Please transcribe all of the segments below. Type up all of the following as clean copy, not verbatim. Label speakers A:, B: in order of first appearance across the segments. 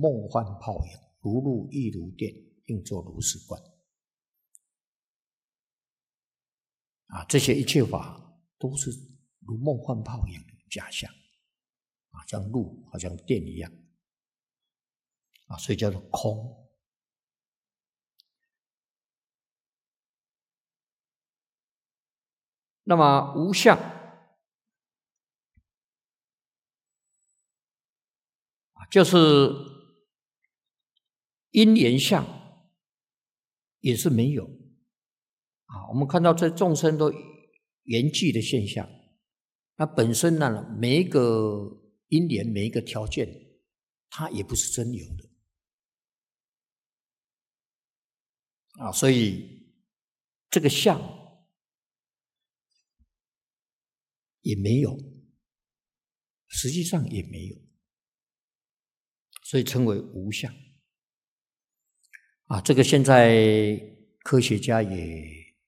A: 梦幻泡影，如露亦如电，应作如是观。这些一切法都是如梦幻泡影的假象，像露好像电一样，所以叫做空。那么无相就是因缘相也是没有我们看到这众生都缘聚的现象，那本身呢，每一个因缘每一个条件它也不是真有的所以这个相也没有，实际上也没有，所以称为无相这个现在科学家也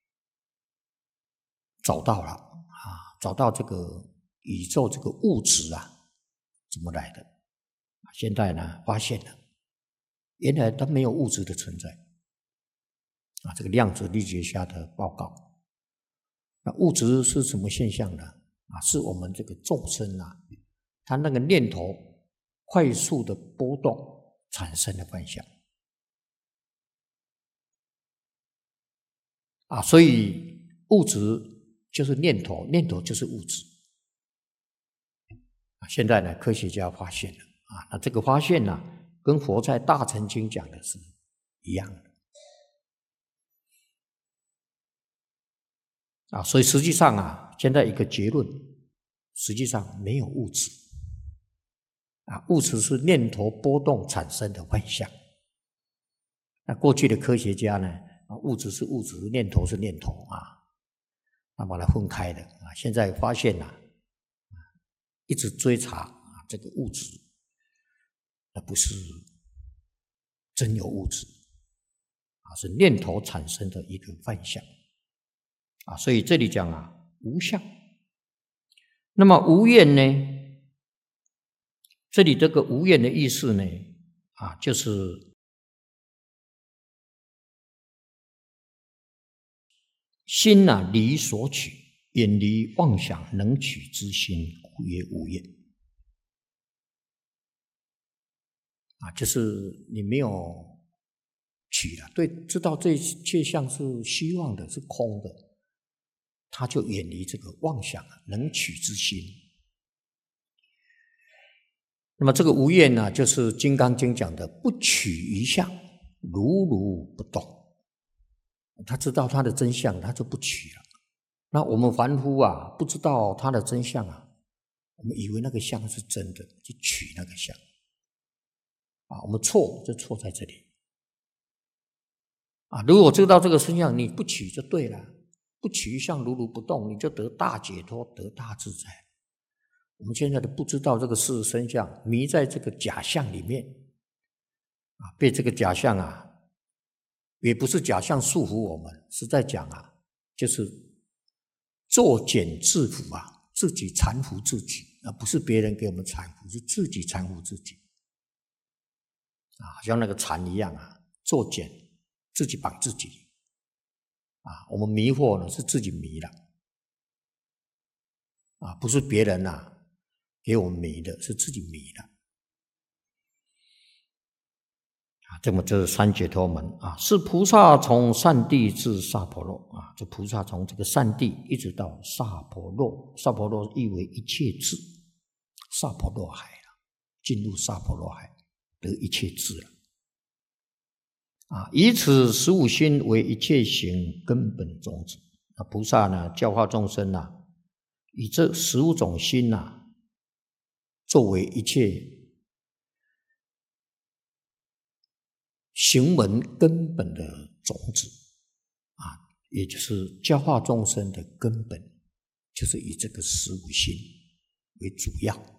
A: 找到了找到这个宇宙这个物质怎么来的现在呢发现了原来它没有物质的存在这个量子力学家的报告。那物质是什么现象呢是我们这个众生它那个念头快速的波动产生的幻象所以物质就是念头，念头就是物质现在呢科学家发现了那这个发现呢跟佛在大乘经讲的是一样的所以实际上现在一个结论，实际上没有物质物质是念头波动产生的幻象。那过去的科学家呢物质是物质，念头是念头那把它分开的现在发现一直追查这个物质那不是真有物质是念头产生的一个幻象所以这里讲无相。那么无愿呢，这里这个无愿的意思呢就是心离所取，远离妄想能取之心，故曰无愿就是你没有取对，知道这一切相是虚妄的，是空的，他就远离这个妄想能取之心。那么这个无愿就是《金刚经》讲的不取于相，如如不动。他知道他的真相，他就不取了。那我们凡夫不知道他的真相我们以为那个相是真的，就取那个相我们错就错在这里如果知道这个真相，你不取就对了，不取于相，如如不动，你就得大解脱，得大自在。我们现在都不知道这个事实真相，迷在这个假象里面被这个假象也不是假象束缚我们，是在讲就是作茧自缚自己缠缚自己不是别人给我们缠缚，是自己缠缚自己好像那个蝉一样作茧自己绑自己我们迷惑呢是自己迷了不是别人给我们迷的，是自己迷的这么就是三解脱门是菩萨从善地至萨婆若这菩萨从这个善地一直到萨婆若，萨婆若意为一切智，萨婆若海进入萨婆若海得一切智了以此15心为一切行根本宗旨。菩萨呢教化众生以这15种心作为一切行门根本的种子也就是教化众生的根本，就是以这个15心为主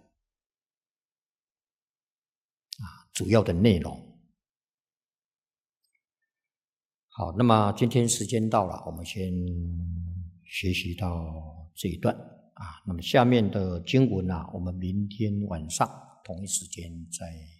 A: 要的内容。好，那么今天时间到了，我们先学习到这一段那么下面的经文我们明天晚上同一时间再